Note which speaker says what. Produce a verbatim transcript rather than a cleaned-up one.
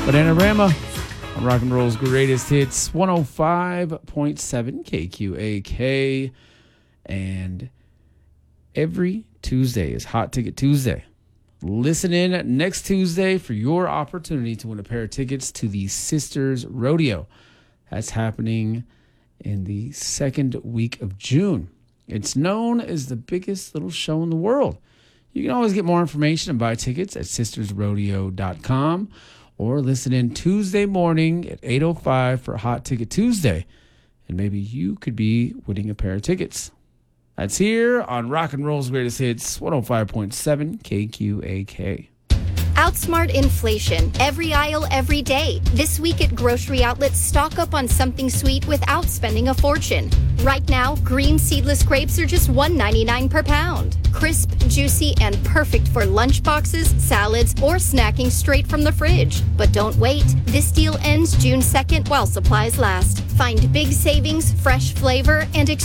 Speaker 1: Bananarama on Rock and Roll's greatest hits, one oh five point seven K Q A K. And every Tuesday is Hot Ticket Tuesday. Listen in next Tuesday for your opportunity to win a pair of tickets to the Sisters Rodeo. That's happening in the second week of June. It's known as the biggest little show in the world. You can always get more information and buy tickets at sisters rodeo dot com or listen in Tuesday morning at eight oh five for Hot Ticket Tuesday. And maybe you could be winning a pair of tickets. That's here on Rock and Roll's Greatest Hits, one oh five point seven K Q A K.
Speaker 2: Outsmart inflation every aisle, every day. This week at grocery outlets, stock up on something sweet without spending a fortune. Right now, green seedless grapes are just one ninety-nine per pound. Crisp, juicy, and perfect for lunch boxes, salads, or snacking straight from the fridge. But don't wait. This deal ends June second while supplies last. Find big savings, fresh flavor, and